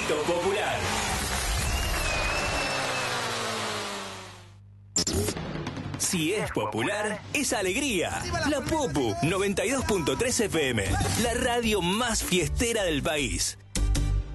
Efecto Popular. Si es popular, es alegría. La Popu 92.3 FM, la radio más fiestera del país.